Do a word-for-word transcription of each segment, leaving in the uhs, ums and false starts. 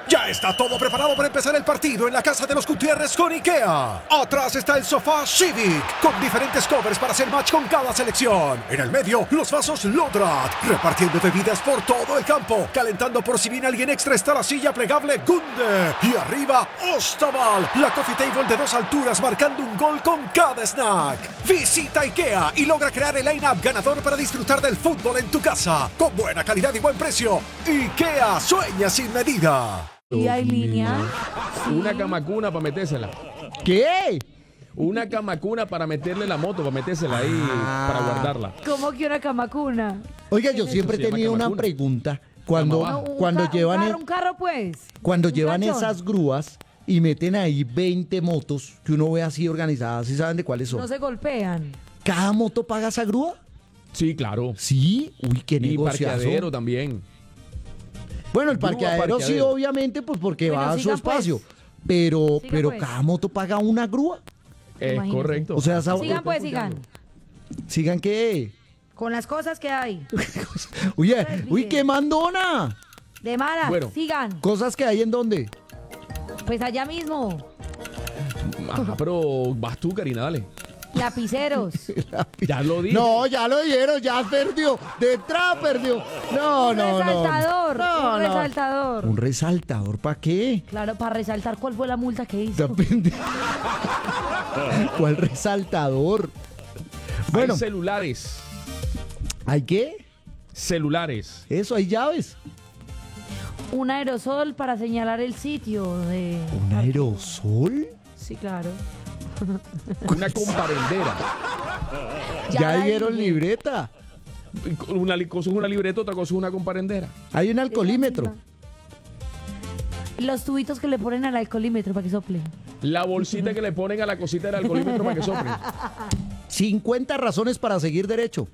Ya está todo preparado para empezar el partido en la casa de los Gutiérrez con IKEA. Atrás está el sofá Civic, con diferentes covers para hacer match con cada selección. En el medio, los vasos Lodrat, repartiendo bebidas por todo el campo. Calentando por si viene alguien extra está la silla plegable Gunde. Y arriba, Ostaval, la coffee table de dos alturas marcando un gol con cada snack. Visita IKEA y logra crear el line-up ganador para disfrutar del fútbol en tu casa. Con buena calidad y buen precio. IKEA, sueña sin medida. ¿Y hay línea? Sí. Una camacuna para metérsela. ¿Qué? Una camacuna para meterle la moto, para metérsela ahí, Ah. para guardarla. ¿Cómo que una camacuna? Oiga, yo siempre he Se llama tenido una camacuna. pregunta. Cuando, Cama Un cuando ca- llevan, un e- carro, un carro, pues. cuando Un llevan planchón. esas grúas y meten ahí veinte motos que uno ve así organizadas, ¿sí saben de cuáles son? No se golpean. ¿Cada moto paga esa grúa? Sí, claro. Sí. Uy, qué Y negociazo. parqueadero también. Bueno, el Grúa, parqueadero, sí, parqueadero. obviamente, pues porque Bueno, va a su sigan, pues. espacio. Pero, Sigan, pero pues. cada moto paga una grúa. Es Imagínese. correcto. O sea, esa- Sigan, pues, sigan. ¿Sigan qué? Con las cosas que hay. Uy, Pues, uy, bien. qué mandona. De malas, Bueno. sigan. Cosas que hay en dónde. Pues allá mismo. Ajá, pero vas tú, Karina, dale. Lapiceros. Ya lo dije. No, ya lo dijeron, ya perdió. Detrás perdió. No, un no, no. resaltador. No, un no. resaltador. ¿Un resaltador para qué? Claro, para resaltar cuál fue la multa que hizo. Está pendejo. ¿Cuál resaltador? Bueno, Hay celulares. ¿hay qué? Celulares. Eso, hay llaves. Un aerosol para señalar el sitio de... ¿Un aerosol? Sí, claro. Una comparendera. Ya, la dieron dije. libreta. Una li- cosa es una libreta, otra cosa es una comparendera. Hay un alcoholímetro. Los tubitos que le ponen al alcoholímetro para que sople. La bolsita que le ponen a la cosita del alcoholímetro para que sople. cincuenta razones para seguir derecho.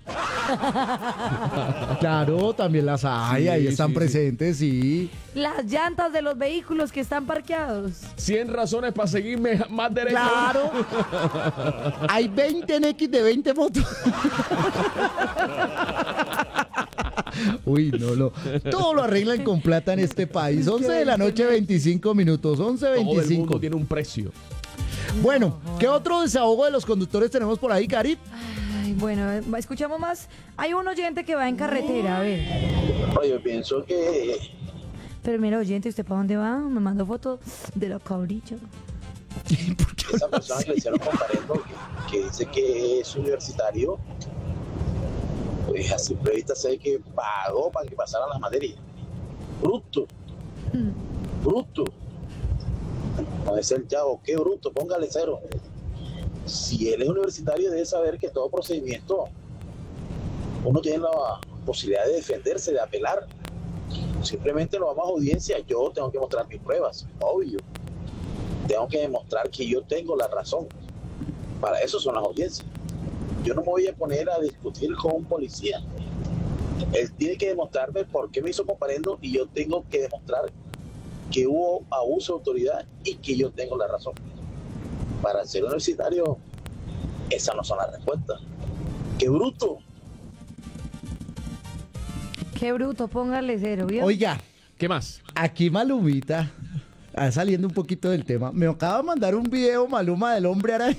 Claro, también las hay, Sí, ahí están sí, sí. presentes, sí. Las llantas de los vehículos que están parqueados. cien razones para seguirme más derecho. Claro. Hay veinte en X de veinte motos. Uy, no, lo, todo lo arreglan con plata en este país. once de la noche, veinticinco minutos. once Todo el mundo veinticinco. tiene un precio. Bueno, ¿qué otro desahogo de los conductores tenemos por ahí, Cari? Ay, bueno, eh, escuchamos más. Hay un oyente que va en carretera, a ver. Oye, yo pienso que Pero mira, oyente, ¿usted para dónde va? Me mandó foto de la cabrilla. esa persona que le hicieron comparendo, que, que dice que es universitario, pues a simple vista se ve que pagó para que pasaran las materias. Bruto. Bruto. No es el chavo, qué bruto, póngale cero. Si él es universitario, debe saber que todo procedimiento uno tiene la posibilidad de defenderse, de apelar. Simplemente lo vamos a audiencia, yo tengo que mostrar mis pruebas, obvio. Tengo que demostrar que yo tengo la razón. Para eso son las audiencias. Yo no me voy a poner a discutir con un policía. Él tiene que demostrarme por qué me hizo comparendo y yo tengo que demostrar que hubo abuso de autoridad y que yo tengo la razón. Para ser universitario, esas no son las respuestas. ¡Qué bruto! Qué bruto, póngale cero, ¿vio? Oiga, ¿Qué más? aquí Malumita, ah, saliendo un poquito del tema, me acaba de mandar un video, Maluma, del hombre araña.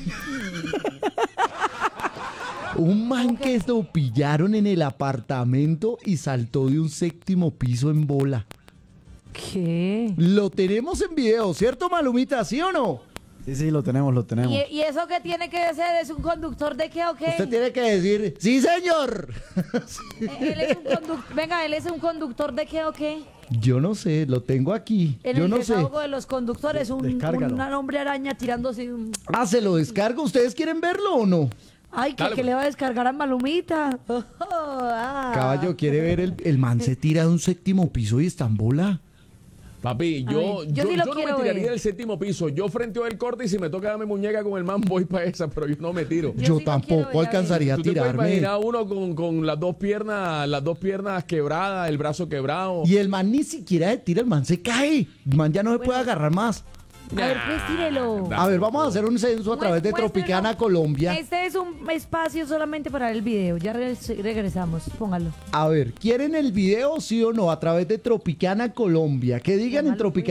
Un man que lo pillaron en el apartamento y saltó de un séptimo piso en bola. ¿Qué? Lo tenemos en video, ¿cierto, Malumita? ¿Sí o no? Sí, sí, lo tenemos, lo tenemos. ¿Y, y eso qué tiene que ser? ¿Es un conductor de qué o qué? Usted tiene que decir, ¡sí, señor! Eh, él es un conduc- Venga, ¿él es un conductor de qué o qué? Yo no sé, lo tengo aquí. En Yo el no sé. desahogo de los conductores, un, Descárgalo. un hombre araña tirándose un... Ah, ¿se lo descargo? ¿Ustedes quieren verlo o no? Ay, que, Dale, que pues. le va a descargar a Malumita. Oh, ah. Caballo, ¿quiere ver el, el man se tira de un séptimo piso y está en bola? Papi, A yo, ver, yo, yo sí lo yo no quiero me tiraría ver. del séptimo piso. Yo frenteo el corte y si me toca darme muñeca con el man, voy para esa, pero yo no me tiro. Yo Yo, sí lo quiero tampoco ver, a ver. alcanzaría a ¿Tú te puedes tirarme. imaginar uno con, con las dos piernas, las dos piernas quebradas, el brazo quebrado? Y el man ni siquiera se tira, el man se cae. El man ya no se puede agarrar más. A ver, pues tírelo. A ver, vamos a hacer un censo a través de Muéstrelo. Tropicana Colombia. Este es un espacio solamente para el video. Ya re- regresamos. Póngalo. A ver, ¿quieren el video sí o no? A través de Tropicana Colombia. Que digan en Póngalo, Tropicana